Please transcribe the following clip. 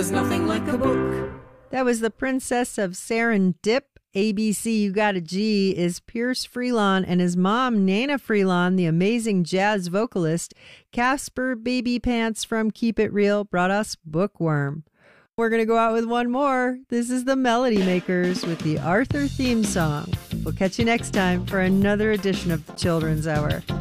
There's nothing like a book. That was the Princess of Serendip. ABC You Got a G is Pierce Freelon and his mom, Nana Freelon, the amazing jazz vocalist. Casper Baby Pants from Keep It Real brought us Bookworm. We're going to go out with one more. This is the Melody Makers with the Arthur theme song. We'll catch you next time for another edition of the Children's Hour.